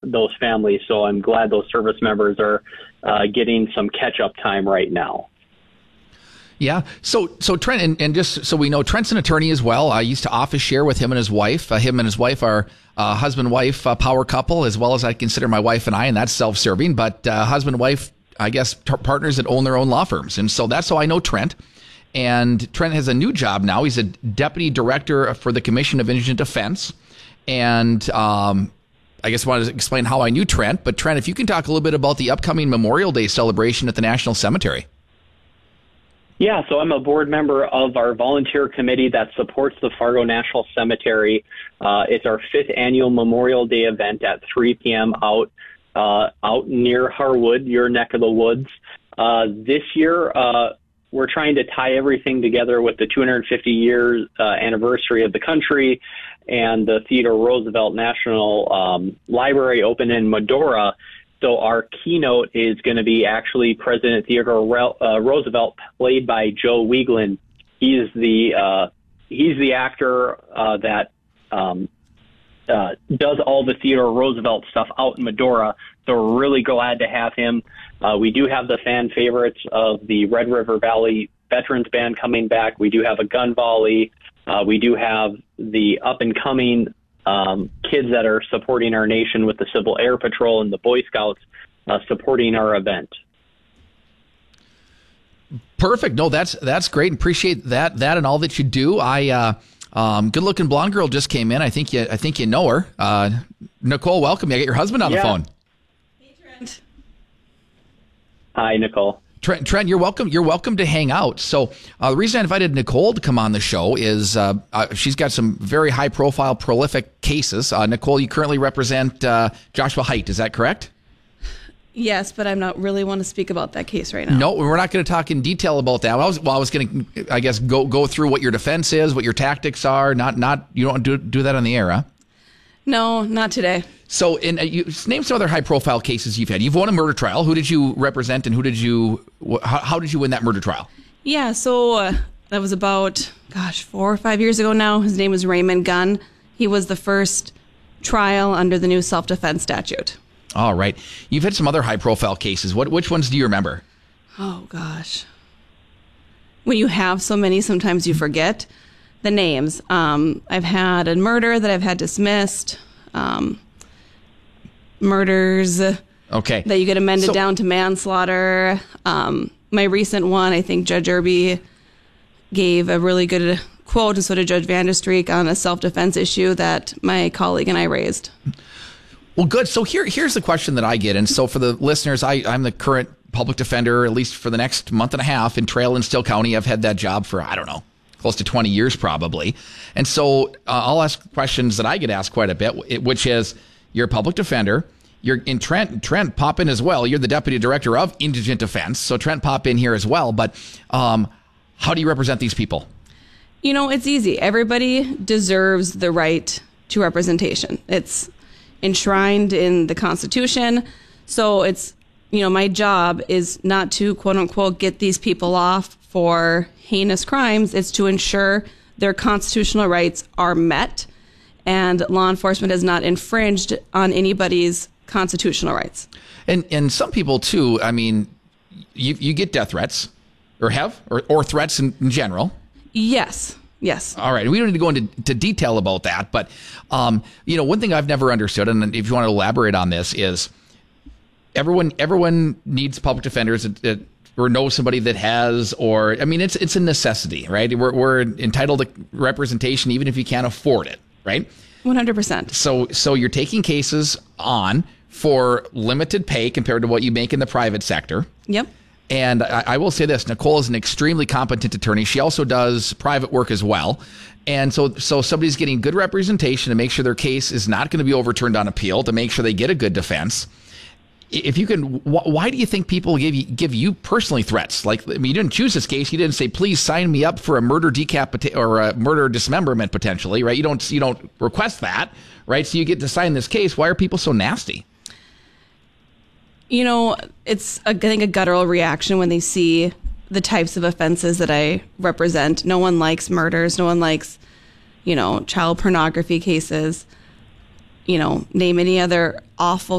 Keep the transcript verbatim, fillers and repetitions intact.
those families. So I'm glad those service members are uh, getting some catch-up time right now. Yeah. So, so Trent, and, and just so we know, Trent's an attorney as well. I used to office share with him and his wife. Uh, him and his wife are uh, husband-wife uh, power couple, as well as I consider my wife and I, and that's self-serving. But uh, husband-wife, I guess, t- partners that own their own law firms. And so that's how I know Trent. And Trent has a new job now. He's a deputy director for the Commission of Indigent Defense. And um, I guess I wanted to explain how I knew Trent. But Trent, if you can talk a little bit about the upcoming Memorial Day celebration at the National Cemetery. Yeah, so I'm a board member of our volunteer committee that supports the Fargo National Cemetery. Uh, it's our fifth annual Memorial Day event at three p.m. out uh, out near Harwood, your neck of the woods. Uh, this year, uh, we're trying to tie everything together with the two hundred fifty years uh, anniversary of the country and the Theodore Roosevelt National um, Library open in Medora. So our keynote is going to be actually President Theodore uh, Roosevelt, played by Joe Weigland. He's the uh, he's the actor uh, that um, uh, does all the Theodore Roosevelt stuff out in Medora. So we're really glad to have him. Uh, we do have the fan favorites of the Red River Valley Veterans Band coming back. We do have a gun volley. Uh, we do have the up and coming Um, kids that are supporting our nation with the Civil Air Patrol and the Boy Scouts uh, supporting our event. Perfect. No, that's that's great. Appreciate that that and all that you do. I uh, um, good looking blonde girl just came in. I think you I think you know her. Uh, Nicole, welcome. I got your husband on yeah. the phone. Hey, Trent. Hi, Nicole. Trent, Trent, you're welcome. You're welcome to hang out. So uh, the reason I invited Nicole to come on the show is uh, uh, she's got some very high-profile, prolific cases. Uh, Nicole, you currently represent uh, Joshua Haidt. Is that correct? Yes, but I'm not really want to speak about that case right now. No, we're not going to talk in detail about that. I was, well, I was going to, I guess, go go through what your defense is, what your tactics are. Not, not you don't do do that on the air, huh? No, not today. So, in, uh, you name some other high-profile cases you've had. You've won a murder trial. Who did you represent, and who did you? Wh- how, how did you win that murder trial? Yeah, so uh, that was about, gosh, four or five years ago now. His name was Raymond Gunn. He was the first trial under the new self-defense statute. All right. You've had some other high-profile cases. What? Which ones do you remember? Oh, gosh. When you have so many, sometimes you forget the names. Um, I've had a murder that I've had dismissed. Um, murders okay. that you get amended so, down to manslaughter. Um, my recent one, I think Judge Irby gave a really good quote, and so did Judge Vanderstreek, on a self-defense issue that my colleague and I raised. Well, good. So here, here's the question that I get. And so for the listeners, I, I'm the current public defender, at least for the next month and a half in Trail and Still County. I've had that job for, I don't know, close to twenty years probably. And so uh, I'll ask questions that I get asked quite a bit, which is, you're a public defender. You're in Trent. Trent, pop in as well. You're the deputy director of Indigent Defense. So Trent, pop in here as well. But um, how do you represent these people? You know, it's easy. Everybody deserves the right to representation. It's enshrined in the Constitution. So it's, you know, my job is not to, quote unquote, get these people off for heinous crimes. It's to ensure their constitutional rights are met and law enforcement has not infringed on anybody's constitutional rights. And and some people too, I mean, you you get death threats, or have, or, or threats in, in general. Yes, yes. All right, we don't need to go into to detail about that, but um, you know, one thing I've never understood, and if you want to elaborate on this, is everyone everyone needs public defenders that, that or know somebody that has, or I mean, it's it's a necessity, right? We're we're entitled to representation even if you can't afford it. Right? one hundred percent. So so you're taking cases on for limited pay compared to what you make in the private sector. Yep. And I, I will say this, Nicole is an extremely competent attorney. She also does private work as well. And so so somebody's getting good representation to make sure their case is not going to be overturned on appeal, to make sure they get a good defense. If you can, wh- why do you think people give you, give you personally threats? Like, I mean, you didn't choose this case. You didn't say, please sign me up for a murder decapitation or a murder dismemberment potentially, right? You don't, you don't request that, right? So you get to sign this case. Why are people so nasty? You know, it's, I think, a guttural reaction when they see the types of offenses that I represent. No one likes murders. No one likes, you know, child pornography cases. You know, name any other awful